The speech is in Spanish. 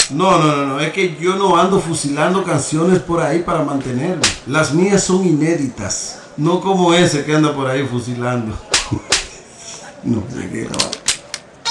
No, es que yo no ando fusilando canciones por ahí para mantenerme. Las mías son inéditas, no como ese que anda por ahí fusilando. No sé qué grabar.